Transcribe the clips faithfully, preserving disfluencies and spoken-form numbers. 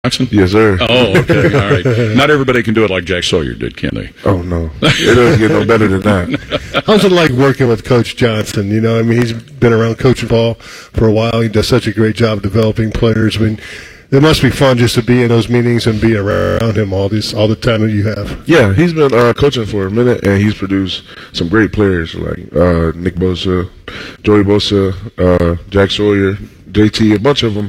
Johnson? Yes, sir. Oh, okay. All right. Not everybody can do it like Jack Sawyer did, can they? Oh, no. It doesn't get no better than that. How's it like working with Coach Johnson? You know, I mean, he's been around coaching ball for a while. He does such a great job developing players. I mean, it must be fun just to be in those meetings and be around him all this all the time that you have. Yeah, he's been uh, coaching for a minute, and he's produced some great players like uh, Nick Bosa, Joey Bosa, uh, Jack Sawyer, J T, a bunch of them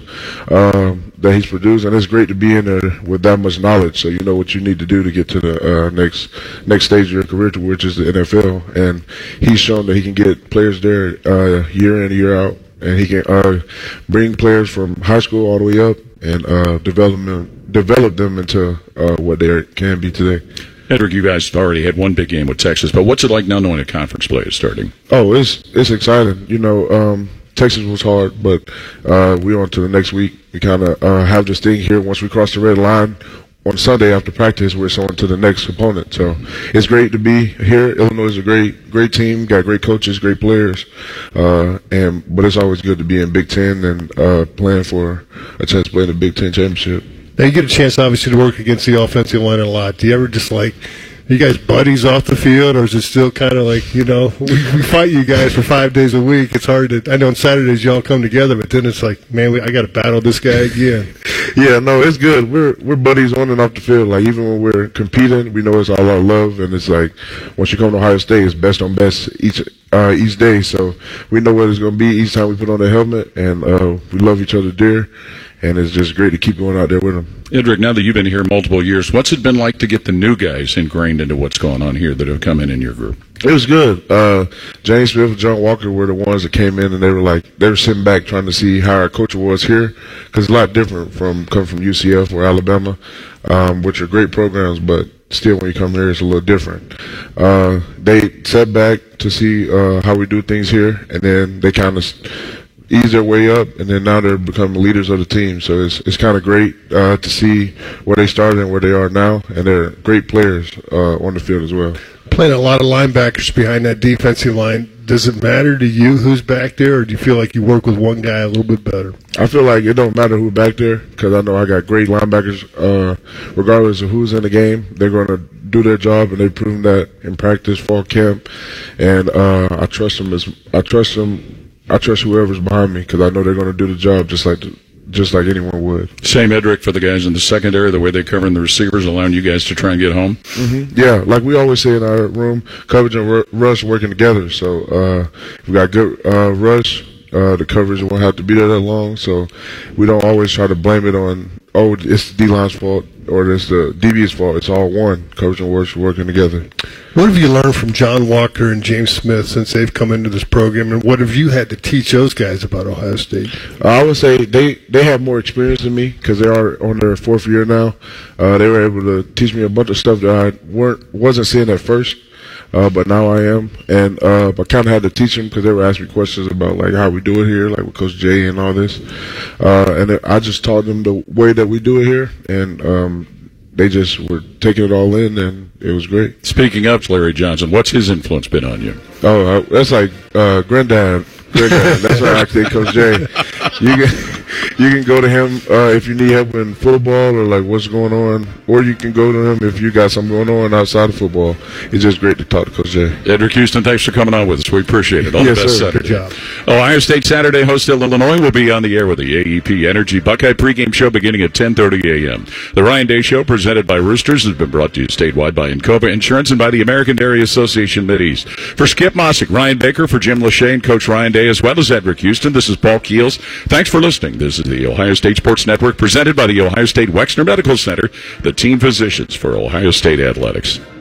um, that he's produced, and it's great to be in there with that much knowledge, so you know what you need to do to get to the uh, next next stage of your career, which is the N F L. And he's shown that he can get players there uh, year in, year out, and he can uh, bring players from high school all the way up and uh, develop them, develop them into uh, what they can be today. Edric, you guys have already had one big game with Texas, but what's it like now knowing a conference play is starting? Oh, it's it's exciting. You know, um, Texas was hard, but uh, we're on to the next week. We kind of uh, have this thing here. Once we cross the red line on Sunday after practice, we're on to the next opponent. So it's great to be here. Illinois is a great, great team. Got great coaches, great players, uh, and but it's always good to be in Big Ten and uh, playing for a chance to play in the Big Ten championship. Now you get a chance, obviously, to work against the offensive line a lot. Do you ever just like? Are you guys buddies off the field, or is it still kind of like, you know, we, we fight you guys for five days a week? It's hard to, I know on Saturdays y'all come together, but then it's like, man, we, I got to battle this guy again. Yeah, no, it's good. We're we're buddies on and off the field. Like, even when we're competing, we know it's all our love, and it's like, once you come to Ohio State, it's best on best each uh, each day. So we know what it's going to be each time we put on the helmet, and uh, we love each other dear. And it's just great to keep going out there with them. Edric, now that you've been here multiple years, what's it been like to get the new guys ingrained into what's going on here that have come in in your group? It was good. Uh, James Smith and John Walker were the ones that came in, and they were like, they were sitting back trying to see how our coach was here, because it's a lot different from coming from U C F or Alabama, um, which are great programs, but still when you come here, it's a little different. Uh, they sat back to see uh, how we do things here, and then they kind of ease their way up, and then now they're becoming leaders of the team. So it's it's kind of great uh, to see where they started and where they are now, and they're great players uh, on the field as well. Playing a lot of linebackers behind that defensive line, does it matter to you who's back there, or do you feel like you work with one guy a little bit better? I feel like it don't matter who's back there, because I know I got great linebackers. Uh, regardless of who's in the game, they're going to do their job, and they've proven that in practice, fall camp, and uh, I trust them as I trust them. I trust whoever's behind me, because I know they're going to do the job just like the, just like anyone would. Same, Edric, for the guys in the secondary, the way they're covering the receivers, allowing you guys to try and get home? Mm-hmm. Yeah, like we always say in our room, coverage and r- rush working together. So uh, we got good uh, rush. Uh, the coverage won't have to be there that long, so we don't always try to blame it on, oh, it's the D-line's fault or it's the D B's fault. It's all one, coverage and rush working together. What have you learned from John Walker and James Smith since they've come into this program, and what have you had to teach those guys about Ohio State? Uh, I would say they, they have more experience than me, because they are on their fourth year now. Uh, they were able to teach me a bunch of stuff that I weren't wasn't seeing at first. Uh, but now I am, and uh, I kind of had to teach them, because they were asking me questions about like how we do it here, like with Coach Jay and all this. Uh, and I just taught them the way that we do it here, and um, they just were taking it all in, and it was great. Speaking of Larry Johnson, what's his influence been on you? Oh, uh, that's like uh, granddad. Granddad. That's why I say Coach Jay. You can you can go to him uh, if you need help in football or like what's going on, or you can go to him if you got something going on outside of football. It's just great to talk to Coach Jay. Edric Houston, thanks for coming on with us. We appreciate it. All yes, the best sir. Saturday. Good job. Ohio State Saturday, hosted Illinois, will be on the air with the A E P Energy Buckeye pregame show beginning at ten thirty a.m. The Ryan Day Show, presented by Roosters, has been brought to you statewide by Encova Insurance and by the American Dairy Association Mideast. For Skip Mossick, Ryan Baker, for Jim Lachey and Coach Ryan Day, as well as Edric Houston, this is Paul Keels. Thanks for listening. This is the Ohio State Sports Network, presented by the Ohio State Wexner Medical Center, the team physicians for Ohio State Athletics.